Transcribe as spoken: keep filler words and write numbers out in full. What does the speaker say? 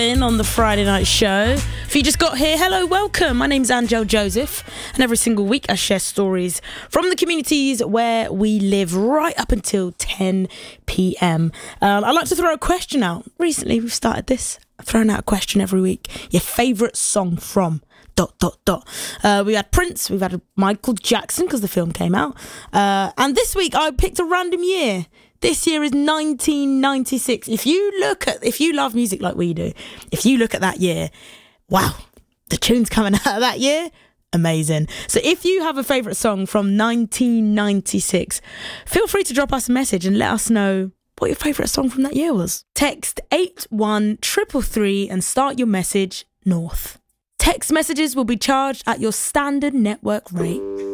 In on the Friday night show. If you just got here, hello, welcome. My name's Angel Joseph, and every single week I share stories from the communities where we live right up until ten p.m. Um, I'd like to throw a question out. Recently we've started this, I've thrown out a question every week. Your favourite song from dot dot dot. Uh, we had Prince, we've had Michael Jackson because the film came out, uh, and this week I picked a random year. This year is nineteen ninety-six. If you look at, if you love music like we do, if you look at that year, wow, the tunes coming out of that year, amazing. So if you have a favourite song from nineteen ninety-six, feel free to drop us a message and let us know what your favourite song from that year was. Text eight one three three three and start your message north. Text messages will be charged at your standard network rate.